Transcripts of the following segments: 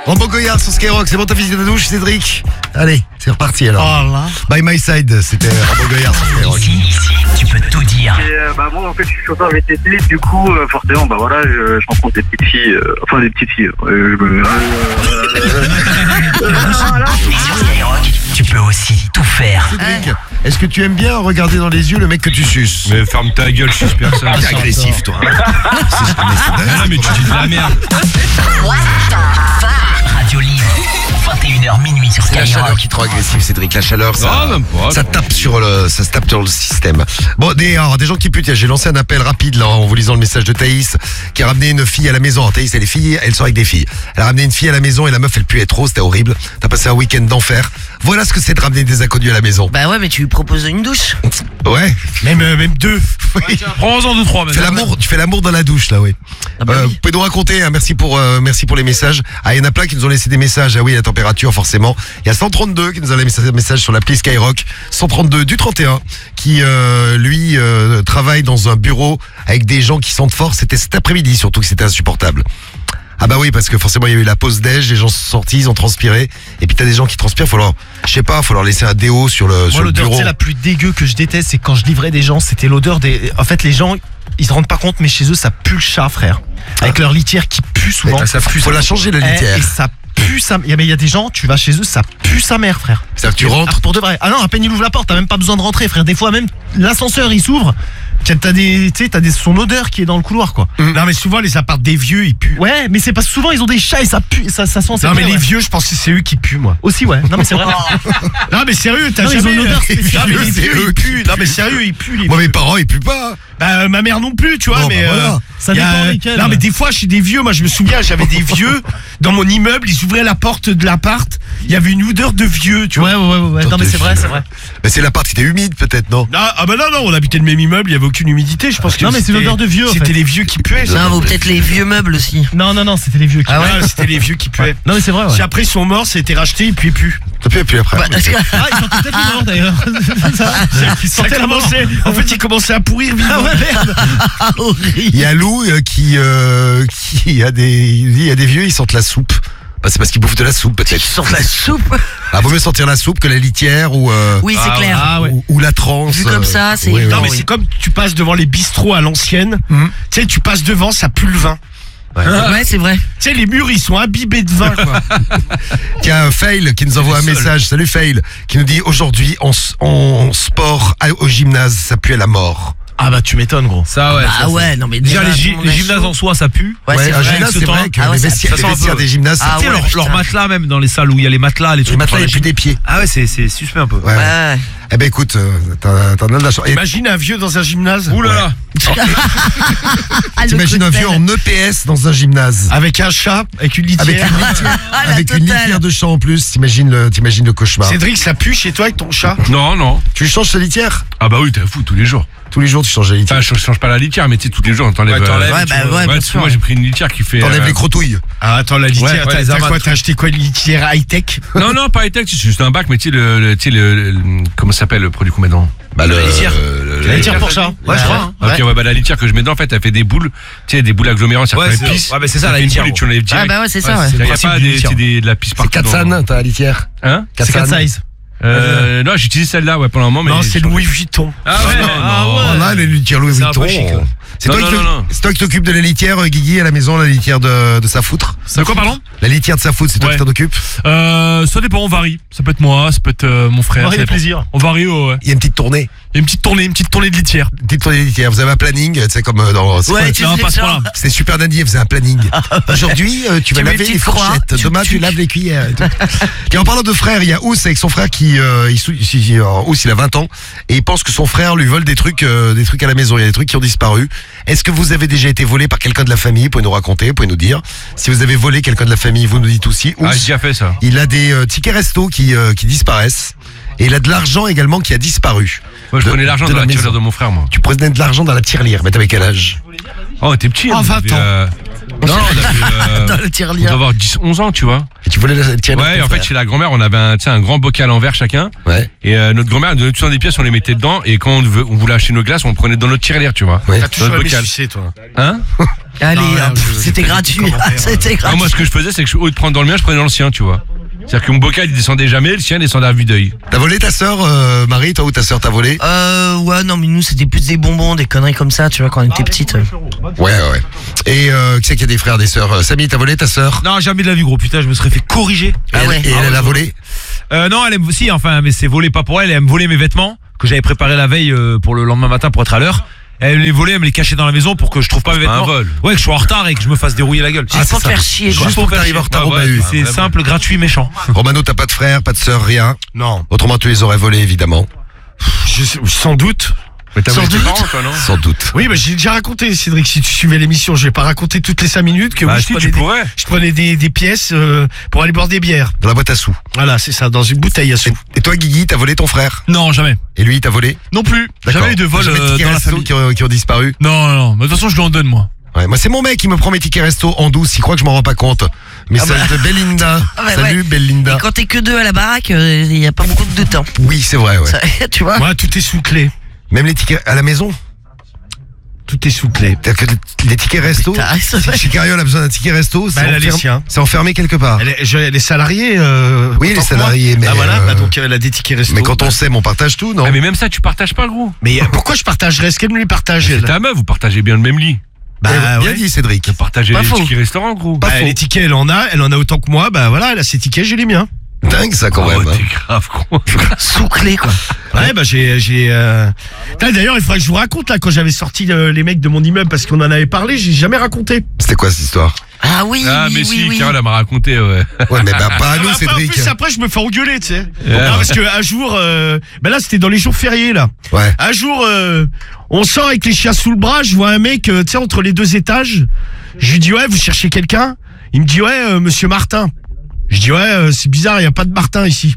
Rambo Goyard sur Skyrock, c'est bon, t'as fini ta douche, Cédric? Allez, c'est reparti alors. Oh là. By My Side, c'était Rambo Goyard sur Skyrock. Ici, tu peux tout dire. Et moi en fait je suis chauffeur VTT, du coup forcément voilà je rencontre des petites filles, des petites filles. Et sur Skyrock, tu peux aussi tout faire. Cédric, est-ce que tu aimes bien regarder dans les yeux le mec que tu suces? Mais ferme ta gueule, je suis personne. T'es agressif toi. Ah, mais tu dis de la merde. Radio Libre, 21h minuit sur C'est la chaleur Skyrock. qui est trop agressive, Cédric. La chaleur, ça, Non, même pas. ça tape sur le système. Bon, des gens qui putent. J'ai lancé un appel rapide là en vous lisant le message de Thaïs qui a ramené une fille à la maison. Thaïs, elle est fille, elle sort avec des filles. Elle a ramené une fille à la maison et la meuf, elle puait trop. C'était horrible. T'as passé un week-end d'enfer. Voilà ce que c'est de ramener des inconnus à la maison. Bah ouais, mais tu lui proposes une douche. Ouais. Même deux. Oui. Prends-en 2-3 Tu fais l'amour dans la douche là, oui. Ah bah oui. Vous pouvez nous raconter, hein, merci pour les messages. Ah, il y en a plein qui nous ont laissé des messages. Ah oui, la température forcément. Il y a 132 qui nous a laissé un message sur l'appli Skyrock. 132 du 31 qui lui travaille dans un bureau avec des gens qui sentent fort. C'était cet après-midi surtout que c'était insupportable. Ah bah oui, parce que forcément il y a eu la pause déj, les gens sont sortis, ils ont transpiré, et puis t'as des gens qui transpirent, faut leur laisser un déo sur le L'odeur, bureau. c'est la plus dégueu que je déteste, c'est quand je livrais des gens, c'était l'odeur des. En fait, les gens, ils se rendent pas compte, mais chez eux, ça pue le chat, frère. Avec leur litière qui pue souvent. Faut la changer la litière. Et ça pue sa. Mais il y a des gens, tu vas chez eux, ça pue sa mère, frère. C'est-à-dire que tu rentres. Ah, pour de vrai. Ah non, à peine il ouvre la porte, t'as même pas besoin de rentrer, frère. Des fois même l'ascenseur il s'ouvre. T'as son odeur qui est dans le couloir, quoi. Non, mais souvent, les apparts des vieux, ils puent. Ouais, mais c'est parce que souvent ils ont des chats et ça pue, ça sent. Non, mais les vieux, je pense que c'est eux qui puent, moi. Aussi, ouais. Non, mais c'est vrai. Non, mais sérieux, t'as Non, ils jamais. ont une odeur spéciale. Non, mais les C'est vieux, eux ils puent. Non, mais sérieux, ils puent, les Moi, vieux. mes parents, ils puent pas. Bah, ma mère non plus, tu vois, Bon, mais. bah, voilà. Ça y a- dépend lesquels. Non, mais des fois, chez des vieux, moi, je me souviens, j'avais des vieux dans mon immeuble, ils ouvraient la porte de l'appart, il y avait une odeur de vieux, tu vois. Ouais. Non, mais c'est vrai, c'est vrai. Mais c'est l'appart qui était humide, peut-être, non? Non, ah bah non, on habitait le même immeuble, il y avait aucune humidité, je pense que. Non, mais c'est c'était- l'odeur de vieux, en C'était fait. les vieux qui puaient. ça. Non, ou peut-être les vieux meubles aussi. Non, c'était les vieux qui. Ah ouais. Ah, c'était les vieux qui puaient. Non, mais c'est vrai, ouais. Si après ils sont morts, ça a été racheté, et puis plus. Et puis après. Bah, Ah, ils sont peut-être morts d'ailleurs. C'est ça. Ils Ça sentaient la mort. commençait, en fait, ils commençaient à pourrir vivant. Ah ouais, merde. Ah, horrible. Il y a Lou qui a des vieux, ils sentent la soupe. Bah, c'est parce qu'ils bouffent de la soupe, peut-être. Sur la soupe. Ah, vaut mieux sentir la soupe que la litière ou Oui, c'est clair. Ah ouais. ou la transe. Vu comme ça, c'est oui, évident. Non, mais oui. c'est comme tu passes devant les bistrots à l'ancienne. Mhm. Tu sais, tu passes devant, ça pue le vin. Ouais, c'est vrai. Tu sais, les murs, ils sont imbibés de vin, quoi. Tiens, Fail qui nous envoie un message. Salut Fail, qui nous dit aujourd'hui en sport au gymnase, ça pue à la mort. Ah bah tu m'étonnes, gros. Ça, ouais. Ah ça, ouais, non mais Déjà, déjà, les tout le monde a gymnases chaud. en soi, ça pue. Ouais, c'est un vrai. gymnase, c'est vrai que Ah ouais, les ça vestiaires, sent un peu. des gymnases, Ah Tu sais, ouais, leur putain. matelas, même dans les salles où il y a les matelas, les trucs. les matelas, pour ils faire puent des pieds. Ah ouais, c'est suspect un peu. Ouais. Ouais. Eh ben écoute, t'en as de la chance. Et Imagine un vieux dans un gymnase. Ouh là là. Ah, le t'imagines un cocktail. vieux en EPS dans un gymnase. Avec un chat, avec une Avec litière. Ah, la avec une totale. litière de chat en plus, t'imagines le cauchemar. Cédric, ça pue chez toi avec ton chat? Non. Tu lui changes sa litière? Ah bah oui, t'es fou tous les jours. Tous les jours tu changes la litière. Enfin, je change pas la litière, mais tu sais, tous les jours, on t'enlève. Ouais, t'enlèves, Ouais, bah ouais, bien parce que sûr. moi, j'ai pris une litière qui fait. T'enlèves les crotouilles. Ah, attends, la litière, Ouais, t'as les quoi? amateurs. T'as acheté quoi, une litière high-tech? Non, pas high-tech, c'est juste un bac, mais tu sais, comment ça s'appelle le produit qu'on met dedans? Bah La litière. La litière pour chat. Ouais, je crois. Ok, ouais, bah la litière que je mets dedans, en fait, elle fait des boules, tu sais, des boules agglomérantes, ça fait pisse. Ouais, mais c'est ça, la fait une litière, boule et tu enlèves direct. Ah bah ouais, c'est ça, ouais. Il y a principe pas d'une des, litière. de la pisse C'est partout. 4 san, ta litière. Hein? Quatre C'est 4 san. size. Non, j'utilise celle-là, ouais, pendant un moment, mais. Non, c'est Louis Vuitton. Ah ouais, Oh là, les litières Louis C'est un Vuitton. peu chic. C'est Non, toi, non. c'est toi qui t'occupes de la litière, Guigui, à la maison, la litière de sa foutre. De quoi, pardon? La litière de sa foutre, c'est toi Ouais. qui t'en occupes. Ça dépend, on varie. Ça peut être moi, ça peut être mon frère. Marie ça des dépend. plaisirs. On varie, ouais. Il y a une petite tournée. Il y a une petite tournée de litière. Une petite tournée de litière. Vous avez un planning, c'est comme dans. Ouais, tu Non, sais pas ce ça. point-là. C'est Super Nanny, elle faisait un planning. Aujourd'hui, tu vas Tu mets laver une les petite croix, fourchettes. Demain, tu laves les cuillères. Et tout. Et en parlant de frère, il y a Ous avec son frère qui, Ous, il a 20 ans et il pense que son frère lui vole des trucs à la maison. Il y a des trucs qui ont disparu. Est-ce que vous avez déjà été volé par quelqu'un de la famille? Vous pouvez nous raconter, vous pouvez nous dire. Si vous avez volé quelqu'un de la famille, vous nous dites aussi. Ous, Ah, j'ai déjà fait ça. il a des tickets resto qui disparaissent et il a de l'argent également qui a disparu. Moi, je prenais l'argent de de la maison. tirelire de mon frère, moi. Tu prenais de l'argent dans la tirelire, mais t'avais quel âge? Oh, t'es petit, Oh, hein, 20 t'avais, ans. Non, on avait, Dans le on doit tirelire. avoir 10, 11 ans, tu vois. Et tu voulais tirer Ouais, en fait, chez la grand-mère, on avait un grand bocal en verre chacun. Ouais. Et notre grand-mère nous donnait tout le temps des pièces, on les mettait dedans. Et quand on voulait acheter nos glaces, on le prenait dans notre tirelire, tu vois. Ouais. T'as toujours Dans le aimé bocal. sucer, toi. Hein? Allez, Non, hop, je- c'était j'ai gratuit. pas du commentaire. C'était Non, gratuit. moi, ce que je faisais, c'est que au lieu de prendre dans le mien, je prenais dans le sien, tu vois. C'est-à-dire que mon bocal, il descendait jamais, le sien descendait à vue d'œil. T'as volé ta sœur, Marie, toi, ou ta sœur t'a volé? Ouais, non, mais nous, c'était plus des bonbons, des conneries comme ça, tu vois, quand on était petites. Ouais. Et qui c'est qu'il y a des frères, des sœurs? Samy, t'as volé ta sœur? Non, jamais de la vie, gros. Putain, je me serais fait corriger. Et elle, ouais. et elle a volé? Non, elle aime aussi, enfin, mais c'est volé pas pour elle. Elle me volait mes vêtements que j'avais préparés la veille pour le lendemain matin pour être à l'heure. Elle me les volait, elle me les cachait dans la maison pour que je trouve pas mes pas un vêtements. vol. Ouais, que je sois en retard et que je me fasse dérouiller la gueule. Juste pour te faire chier, quoi. Juste pour que t'arrives en retard au Ouais, bahut. C'est simple, gratuit, méchant. Romano, t'as pas de frère, pas de sœur, rien. Non. Autrement, tu les aurais volés, évidemment. Sans doute. Mais t'as Sans volé tes doute. parents, toi, non? Sans doute. Oui, j'ai déjà raconté, Cédric, si tu suivais l'émission, je vais pas raconter toutes les 5 minutes que Bah oui, si, tu pourrais. je prenais des pièces pour aller boire des bières. Dans la boîte à sous. Voilà, c'est ça, dans une bouteille à sous. Et toi, Guigui, t'as volé ton frère? Non, jamais. Et lui, t'as volé? Non plus. D'accord. Jamais eu de vol Jamais de tickets dans la resto famille. qui ont disparu? Non. Mais de toute façon, je lui en donne, moi. Ouais, moi, c'est mon mec qui me prend mes tickets resto en douce. Il croit que je m'en rends pas compte. Message de Belinda. Ah ouais, Salut, ouais. Belinda. Et quand t'es que deux à la baraque, il y a pas beaucoup de temps. Oui, c'est vrai, ouais. Ça, tu vois? Moi, tout est sous clé. Même les tickets à la maison. Tout est sous clé. C'est-à-dire que les tickets resto. Putain, c'est vrai. Si Cariole a besoin d'un ticket resto, Bah, elle a les siens. c'est enfermé quelque part. Elle est salariée. Oui, les autant que moi. salariés, mais. Ah voilà, bah, donc elle a des tickets resto. mais quand on s'aime, on partage tout, non? Ah, mais même ça, tu partages pas, gros. Mais pourquoi je partagerais? Est-ce qu'elle me les partage, C'est elle? ta meuf, vous partagez bien le même lit. Bah, Bien ouais. dit, Cédric. Partagez Pas les faux. tickets restaurants, gros. Pas Bah, faux. les tickets, elle en a autant que moi. Bah voilà, elle a ses tickets, j'ai les miens. Dingue, ça, quand Oh, même. t'es grave, gros. Sous clé, quoi. Ouais, bah j'ai. Putain, d'ailleurs, il faudrait que je vous raconte là quand j'avais sorti les mecs de mon immeuble parce qu'on en avait parlé, j'ai jamais raconté. C'était quoi cette histoire? Ah oui, Ah, mais oui, si, oui. Carole, elle m'a raconté, ouais. Ouais, mais bah, pas à nous, Après, en Cédric. plus, après, je me fais engueuler, tu sais. Ouais. Non, parce que un jour, ben là, c'était dans les jours fériés là. Ouais. Un jour, on sort avec les chiens sous le bras, je vois un mec, tu sais, entre les deux étages. Je lui dis ouais, vous cherchez quelqu'un? Il me dit ouais, Monsieur Martin. Je dis ouais, c'est bizarre, il y a pas de Martin ici.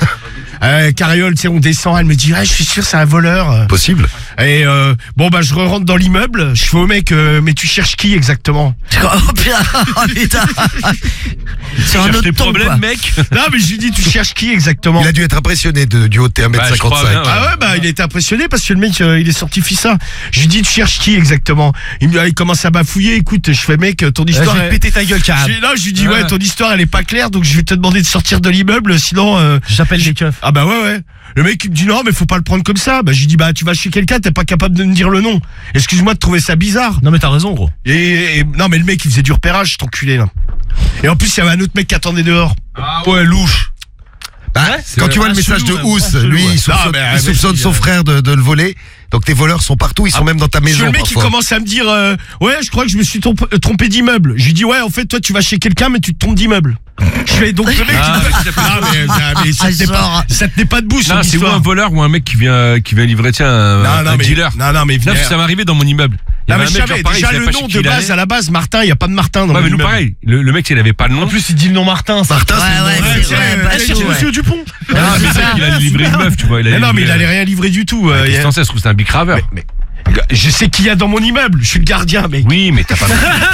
Cariole, tu sais, on descend, elle me dit ouais, je suis sûr, c'est un voleur. Possible. Et bon bah je rentre dans l'immeuble, je fais au mec, mais tu cherches qui exactement? Oh putain, oh, putain. Sur un Cherche autre tes ton, problèmes, quoi. mec. Non mais je lui dis tu cherches qui exactement? Il a dû être impressionné du haut de tes Bah, je crois 1m55. bien, ouais. Ah ouais, bah il était impressionné parce que le mec il est sorti fissa. Je lui dis tu cherches qui exactement? Il commence à bafouiller, écoute, je fais mec ton histoire. Je vais péter ta gueule, Carole. Non, je lui dis ouais, ton histoire elle est pas claire donc je vais te demander de sortir de l'immeuble sinon J'appelle les keufs. Ah bah ouais. Le mec il me dit non mais faut pas le prendre comme ça. Bah je lui dis bah tu vas chez quelqu'un, t'es pas capable de me dire le nom. Excuse-moi de trouver ça bizarre. Non, mais t'as raison, gros. Et non mais le mec il faisait du repérage, cet enculé là. Et en plus il y avait un autre mec qui attendait dehors. Ouais, louche. Bah, quand tu vois le message de Ous, lui, il soupçonne, il soupçonne son frère de le voler. Donc tes voleurs sont partout, ils sont même dans ta Parce que maison le mec il parfois. commence à me dire ouais je crois que je me suis trompé d'immeuble. Je lui dis ouais en fait toi tu vas chez quelqu'un mais tu te trompes d'immeuble. Je fais donc le mec mais ça tenait pas debout Non, son c'est ou histoire. un voleur ou un mec qui vient livrer, tiens, un mais, dealer. Non mais Non, ça m'est arrivé dans mon immeuble. Il y non, avait mais un mec, jamais, genre, pareil, déjà il savait le pas nom chez qui de il base allait. à la base Martin, il y a pas de Martin dans Ouais, mon mais nous immeuble. pareil. Le mec, il avait pas de nom. En plus, il dit le nom Martin. ça. Martin, c'est Ouais, le nom. ouais, c'est vrai, pas cherche chaud, ouais. Monsieur Dupont. Ah, mais c'est ça. il allait livrer une meuf, tu vois. Non mais il allait rien livrer du tout. Qu'est-ce que t'en sais, je trouve que c'est un bicraveur. Je sais qui y a dans mon immeuble, je suis le gardien mec. Oui, mais t'as pas.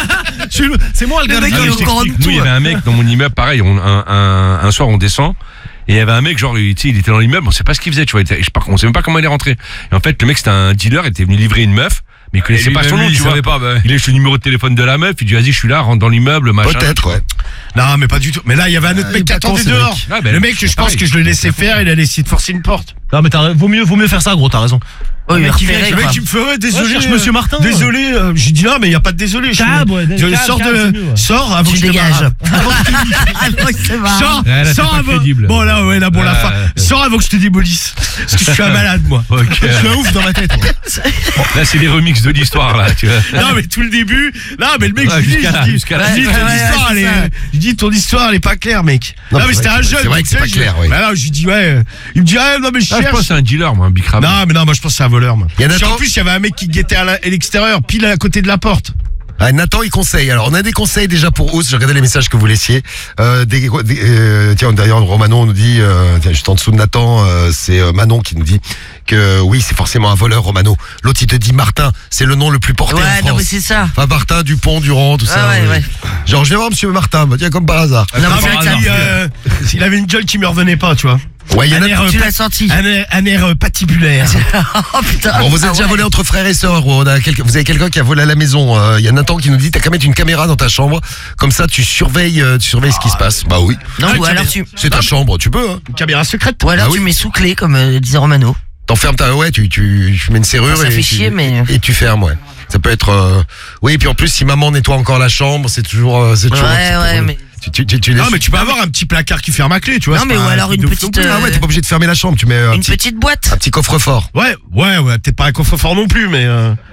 C'est moi le Le gars. mec, il est au courant de Nous, il y tout. avait un mec dans mon immeuble, pareil. Un soir, on descend. Et il y avait un mec, genre, tu sais, il était dans l'immeuble, on sait pas ce qu'il faisait, tu vois. On sait même pas comment il est rentré. Et en fait, le mec, c'était un dealer, il était venu livrer une meuf, mais il connaissait pas son nom, tu vois. Il est le numéro de téléphone de la meuf, il dit, vas-y, je suis là, rentre dans l'immeuble, machin. Peut-être, ouais. Non mais pas du tout. Mais là il y avait un autre mec qui attendait dehors. Ah, ben, Le mec je pense pareil. que je le laissais faire, il a essayé de forcer une porte. Non, mais vaut mieux faire ça, gros, t'as raison. Oh, il est Le repéré, mec quoi. il me fait ouais désolé. Ouais, je cherche Monsieur Martin. Désolé, je lui dis non mais il y a pas de désolé. Cab, ouais, Sors cab, c'est mieux, ouais. sors avant Tu que je te dégages. barre. Ah, ouais, c'est marrant. Sors, Ouais, là, c'est sors pas avant. crédible. Bon là ouais là bon la Ouais. fin. Sors avant que je te démolisse. Parce que je suis un malade moi. Ok. Je suis un ouf dans ma tête. moi. Là, c'est les remixes de l'histoire, là, tu vois. Non mais tout le début. Non mais le mec Ouais, je lui dis, jusqu'à là, je dis, jusqu'à là. je dis, ton Ouais, histoire c'est elle ça. est. Je dis ton histoire elle est pas claire mec. Non, Non mais c'est c'était vrai un que- jeune. c'est vrai que c'est tu sais, pas clair, oui. Bah là je lui dis ouais. Il me dit ah non mais je Ah, je cherche. pense que c'est un dealer, moi, un bicraveur. Non, mais non, moi je pense que c'est un voleur. Moi. Il y en a Puis, en trop- plus, il y avait un mec qui guettait à l'extérieur, pile à côté de la porte. Ah, Nathan, il conseille. Alors, on a des conseils déjà pour Ous. J'ai regardé les messages que vous laissiez. Tiens, d'ailleurs, Romano nous dit, tiens, juste en dessous de Nathan, c'est Manon qui nous dit que oui, c'est forcément un voleur, Romano. L'autre, il te dit Martin. C'est le nom le plus porté en France. non, mais c'est ça. Enfin, Martin, Dupont, Durand, tout ça. Ouais. Genre, je vais voir monsieur Martin. Tiens, comme par hasard. Non, mais S'il avait une gueule qui me revenait pas, tu vois. Ouais, il y en a. tu l'as senti. Un air patibulaire. Oh putain. Bon, vous êtes déjà volé entre frères et sœurs. Vous avez quelqu'un qui a volé à la maison. Il y a Nathan qui nous dit t'as qu'à mettre une caméra dans ta chambre. Comme ça, tu surveilles ce qui se passe. Bah oui. Non, Ah, ou alors tu. C'est ta chambre, tu peux. Hein. Une caméra secrète. Ou alors Ah tu oui. mets sous clé, comme disait Romano. T'enfermes ta. Ouais, tu mets une serrure Ça et. fait chier, mais. Et tu fermes, ouais. Ça peut être. Oui, et puis en plus, si maman nettoie encore la chambre, c'est toujours. un petit peu Ouais, drôle. mais. Tu Non, mais tu peux avoir un petit placard qui ferme à clé, tu vois. Non, c'est mais pas ou un alors truc une de ouf non petite. plus. Ah ouais, t'es pas obligé de fermer la chambre. Tu mets Une petite boîte. un petit coffre-fort. Ouais, peut-être pas un coffre-fort non plus, mais